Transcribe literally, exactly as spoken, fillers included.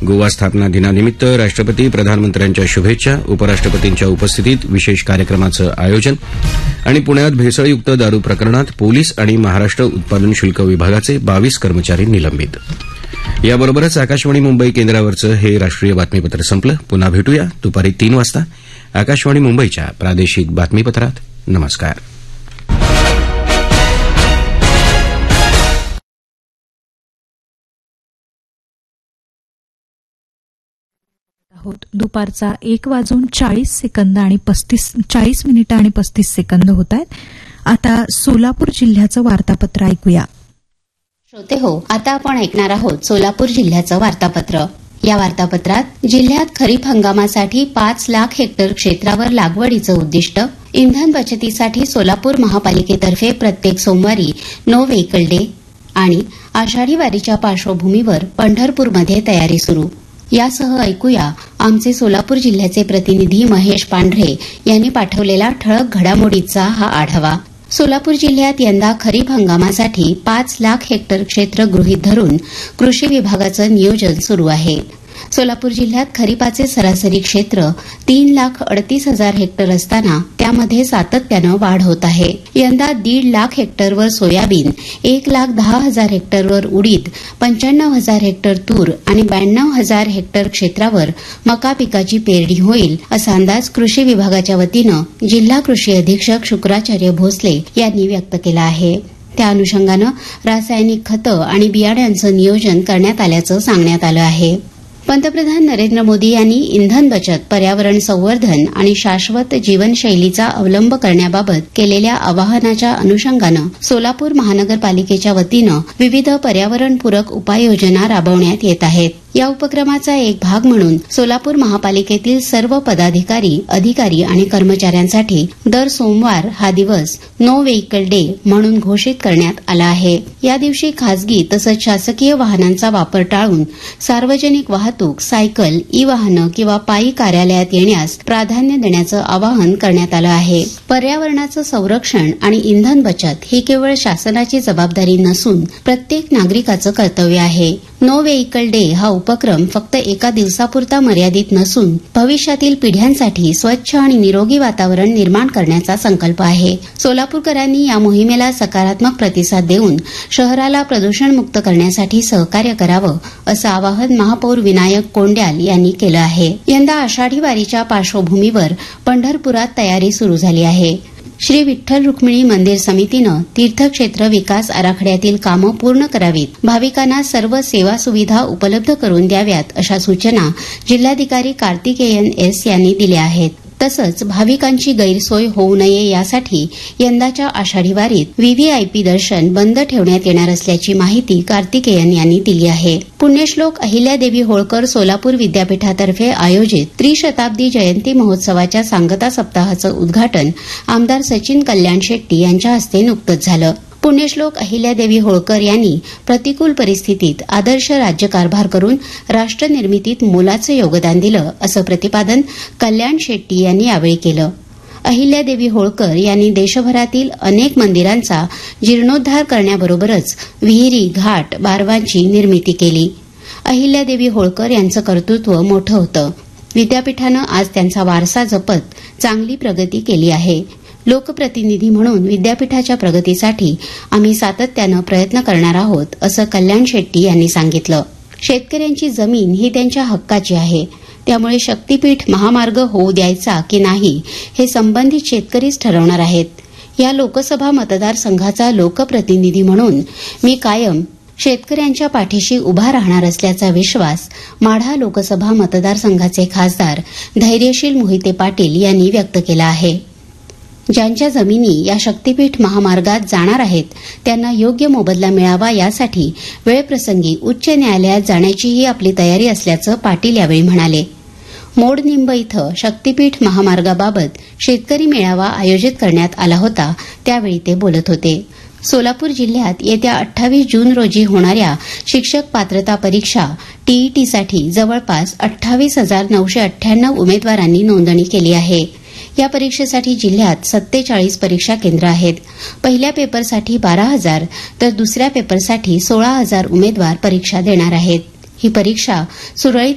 गोवा स्थापना दिनानिमित्त राष्ट्रपती प्रधानमंत्र्यांच्या शुभेच्छा, उपराष्ट्रपतींच्या उपस्थितीत विशेष कार्यक्रमाचं आयोजन. आणि पुण्यात भेसळयुक्त दारू प्रकरणात पोलीस आणि महाराष्ट्र उत्पादन शुल्क विभागाचे बावीस कर्मचारी निलंबित. याबरोबरच आकाशवाणी मुंबई केंद्रावरचं हे राष्ट्रीय बातमीपत्र संपलं. पुन्हा भेटूया दुपारी तीन वाजता आकाशवाणी मुंबईच्या प्रादेशिक बातमीपत्रात. नमस्कार. दुपारचा एक वाजून चाळीस सेकंद आणि पस्तीस चाळीस मिनिटं आणि पस्तीस सेकंद होत आहेत. आता सोलापूर जिल्ह्याचं वार्तापत्र ऐकूया. श्रोते हो, आता आपण ऐकणार आहोत सोलापूर जिल्ह्याचं वार्तापत्र. या वार्तापत्रात जिल्ह्यात खरीप हंगामासाठी पाच लाख हेक्टर क्षेत्रावर लागवडीचं उद्दिष्ट, इंधन बचतीसाठी सोलापूर महापालिकेतर्फे प्रत्येक सोमवारी नो व्हेकल डे आणि आषाढी वारीच्या पार्श्वभूमीवर पंढरपूरमध्ये तयारी सुरू. यासह ऐकूया आमचे सोलापूर जिल्ह्याचे प्रतिनिधी महेश पांढरे यांनी पाठवलेला ठळक घडामोडीचा हा आढावा. सोलापूर जिल्ह्यात यंदा खरीप हंगामासाठी पाच लाख हेक्टर क्षेत्र गृहीत धरून कृषी विभागाचं नियोजन सुरू आहे. सोलापूर जिल्ह्यात खरीपाचे सरासरी क्षेत्र तीन लाख अडतीस हजार हेक्टर असताना त्यामध्ये सातत्यानं वाढ होत आहे. यंदा दीड लाख हेक्टरवर सोयाबीन, एक लाख दहा हजार हेक्टरवर उडीद, पंच्याण्णव हजार हेक्टर तूर आणि ब्याण्णव हजार हेक्टर क्षेत्रावर मका पिकाची पेरणी होईल असा अंदाज कृषी विभागाच्या वतीनं जिल्हा कृषी अधीक्षक शुक्राचार्य भोसले यांनी व्यक्त केला आहे. त्या अनुषंगानं रासायनिक खतं आणि बियाण्यांचं नियोजन करण्यात आल्याचं सांगण्यात आलं आहे. पंतप्रधान नरेंद्र मोदी यांनी इंधन बचत, पर्यावरण संवर्धन आणि शाश्वत जीवनशैलीचा अवलंब करण्याबाबत केलेल्या आवाहनाच्या अनुषंगानं सोलापूर महानगरपालिकेच्या वतीनं विविध पर्यावरणपूरक उपाययोजना राबवण्यात येत आहेत. या उपक्रमाचा एक भाग म्हणून सोलापूर महापालिकेतील सर्व पदाधिकारी, अधिकारी आणि कर्मचाऱ्यांसाठी दर सोमवार हा दिवस नो व्हेकल डे म्हणून घोषित करण्यात आला आहे. या दिवशी खासगी तसंच शासकीय वाहनांचा वापर टाळून सार्वजनिक वाहतूक, सायकल, ई वाहनं किंवा पायी कार्यालयात येण्यास प्राधान्य देण्याचं आवाहन करण्यात आलं आहे. पर्यावरणाचं संरक्षण आणि इंधन बचत ही केवळ शासनाची जबाबदारी नसून प्रत्येक नागरिकाचं कर्तव्य आहे. नो व्हेकल डे हा उपक्रम फक्त एका दिवसापुरता मर्यादित नसून भविष्यातील पिढ्यांसाठी स्वच्छ आणि निरोगी वातावरण निर्माण करण्याचा संकल्प आहे. सोलापूरकरांनी या मोहिमेला सकारात्मक प्रतिसाद देऊन शहराला प्रदूषणमुक्त करण्यासाठी सहकार्य करावं असं आवाहन महापौर विनायक कोंड्याल यांनी केलं आहे. यंदा आषाढी वारीच्या पार्श्वभूमीवर पंढरपुरात तयारी सुरू झाली आहे. श्री विठ्ठल रुक्मिणी मंदिर समितीनं तीर्थक्षेत्र विकास आराखड्यातील कामं पूर्ण करावीत, भाविकांना सर्व सेवा सुविधा उपलब्ध करून द्याव्यात अशा सूचना जिल्हाधिकारी कार्तिकेयन एस यांनी दिल्या आहेत. तसंच भाविकांची गैरसोय होऊ नये यासाठी यंदाच्या आषाढी वारीत व्हीव्हीआयपी दर्शन बंद ठेवण्यात येणार असल्याची माहिती कार्तिकेयन यांनी दिली आहे. पुण्यश्लोक अहिल्यादेवी होळकर सोलापूर विद्यापीठातर्फे आयोजित त्रिशताब्दी जयंती महोत्सवाच्या सांगता सप्ताहाचं उद्घाटन आमदार सचिन कल्याण शेट्टी यांच्या हस्ते नुकतंच झालं. पुण्यश्लोक अहिल्यादेवी होळकर यांनी प्रतिकूल परिस्थितीत आदर्श राज्यकारभार करून राष्ट्रनिर्मितीत मोलाचं योगदान दिलं असं प्रतिपादन कल्याण शेट्टी यांनी यावेळी केलं. अहिल्यादेवी होळकर यांनी देशभरातील अनेक मंदिरांचा जीर्णोद्धार करण्याबरोबरच विहिरी, घाट, बारवांची निर्मिती केली. अहिल्यादेवी होळकर यांचं कर्तृत्व मोठं होतं. विद्यापीठानं आज त्यांचा वारसा जपत चांगली प्रगती केली आहे. लोकप्रतिनिधी म्हणून विद्यापीठाच्या प्रगतीसाठी आम्ही सातत्यानं प्रयत्न करणार आहोत असं कल्याण शेट्टी यांनी सांगितलं. शेतकऱ्यांची जमीन ही त्यांच्या हक्काची आहे. त्यामुळे शक्तीपीठ महामार्ग होऊ द्यायचा की नाही हे संबंधित शेतकरीच ठरवणार आहेत. या लोकसभा मतदारसंघाचा लोकप्रतिनिधी म्हणून मी कायम शेतकऱ्यांच्या पाठीशी उभा राहणार असल्याचा विश्वास माढा लोकसभा मतदारसंघाचे खासदार धैर्यशील मोहिते पाटील यांनी व्यक्त केला आहे. ज्यांच्या जमिनी या शक्तीपीठ महामार्गात जाणार आहेत त्यांना योग्य मोबदला मिळावा यासाठी वेळप्रसंगी उच्च न्यायालयात जाण्याचीही आपली तयारी असल्याचं पाटील यावेळी म्हणाले. मोडनिंब इथं शक्तीपीठ महामार्गाबाबत शेतकरी मेळावा आयोजित करण्यात आला होता त्यावेळी ते बोलत होते. सोलापूर जिल्ह्यात येत्या अठ्ठावीस जून रोजी होणाऱ्या शिक्षक पात्रता परीक्षा टीईटीसाठी जवळपास अठ्ठावीस हजार नऊशे अठ्ठ्याण्णव उमेदवारांनी नोंदणी केली आहे. या परीक्षेसाठी जिल्ह्यात सत्तेचाळीस परीक्षा केंद्र आहेत. पहिल्या पेपरसाठी बारा हजार तर दुसऱ्या पेपरसाठी सोळा हजार उमेदवार परीक्षा देणार आहेत. ही परीक्षा सुरळीत